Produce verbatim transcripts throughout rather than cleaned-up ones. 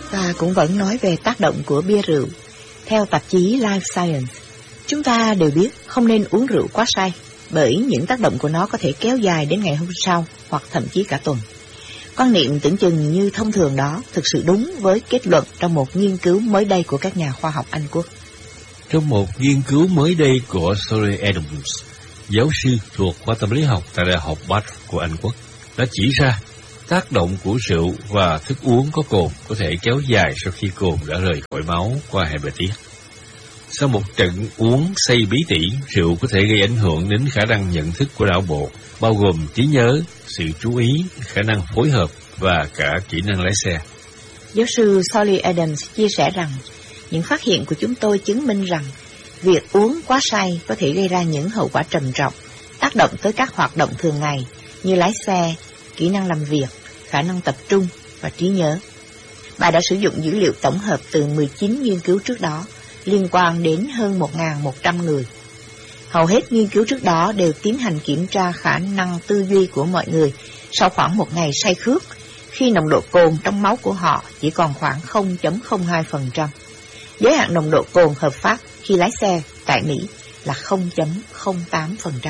Ta cũng vẫn nói về tác động của bia rượu. Theo tạp chí Life Science, chúng ta đều biết không nên uống rượu quá say, bởi những tác động của nó có thể kéo dài đến ngày hôm sau hoặc thậm chí cả tuần. Quan niệm tưởng chừng như thông thường đó thực sự đúng với kết luận trong một nghiên cứu mới đây của các nhà khoa học Anh Quốc. Trong một nghiên cứu mới đây của Solly Adams, giáo sư thuộc khoa tâm lý học tại Đại học Bath của Anh Quốc, đã chỉ ra tác động của rượu và thức uống có cồn có thể kéo dài sau khi cồn đã rời khỏi máu qua hệ bạch tiết. Sau một trận uống say bí tỉ, rượu có thể gây ảnh hưởng đến khả năng nhận thức của não bộ, bao gồm trí nhớ, sự chú ý, khả năng phối hợp và cả kỹ năng lái xe. Giáo sư Solly Adams chia sẻ rằng, những phát hiện của chúng tôi chứng minh rằng việc uống quá say có thể gây ra những hậu quả trầm trọng, tác động tới các hoạt động thường ngày như lái xe, kỹ năng làm việc, khả năng tập trung và trí nhớ. Bà đã sử dụng dữ liệu tổng hợp từ mười chín nghiên cứu trước đó, liên quan đến hơn một nghìn một trăm người. Hầu hết nghiên cứu trước đó đều tiến hành kiểm tra khả năng tư duy của mọi người sau khoảng một ngày say khướt, khi nồng độ cồn trong máu của họ chỉ còn khoảng không phẩy không hai phần trăm. Giới hạn nồng độ cồn hợp pháp khi lái xe tại Mỹ là không phẩy không tám phần trăm.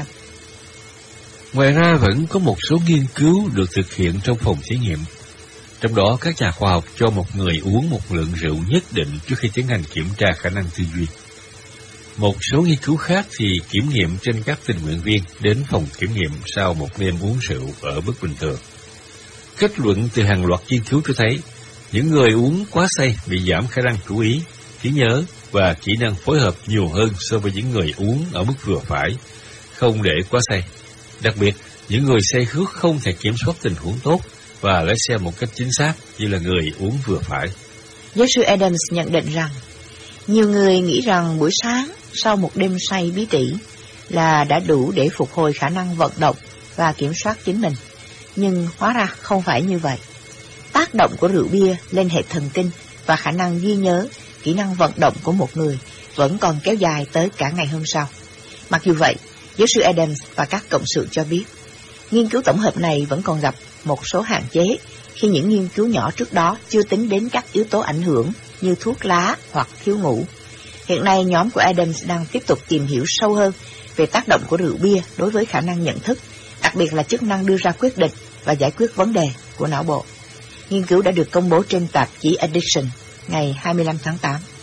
Ngoài ra vẫn có một số nghiên cứu được thực hiện trong phòng thí nghiệm. Trong đó các nhà khoa học cho một người uống một lượng rượu nhất định trước khi tiến hành kiểm tra khả năng tư duy. Một số nghiên cứu khác thì kiểm nghiệm trên các tình nguyện viên đến phòng kiểm nghiệm sau một đêm uống rượu ở mức bình thường. Kết luận từ hàng loạt nghiên cứu cho thấy, những người uống quá say bị giảm khả năng chú ý, trí nhớ và kỹ năng phối hợp nhiều hơn so với những người uống ở mức vừa phải, không để quá say. Đặc biệt, những người say khướt không thể kiểm soát tình huống tốt và lái xe một cách chính xác như là người uống vừa phải. Giáo sư Adams nhận định rằng, nhiều người nghĩ rằng buổi sáng sau một đêm say bí tỉ là đã đủ để phục hồi khả năng vận động và kiểm soát chính mình. Nhưng hóa ra không phải như vậy. Tác động của rượu bia lên hệ thần kinh và khả năng ghi nhớ, kỹ năng vận động của một người vẫn còn kéo dài tới cả ngày hôm sau. Mặc dù vậy, giáo sư Adams và các cộng sự cho biết, nghiên cứu tổng hợp này vẫn còn gặp một số hạn chế khi những nghiên cứu nhỏ trước đó chưa tính đến các yếu tố ảnh hưởng như thuốc lá hoặc thiếu ngủ. Hiện nay, nhóm của Adams đang tiếp tục tìm hiểu sâu hơn về tác động của rượu bia đối với khả năng nhận thức, đặc biệt là chức năng đưa ra quyết định và giải quyết vấn đề của não bộ. Nghiên cứu đã được công bố trên tạp chí Addiction ngày hai mươi lăm tháng tám.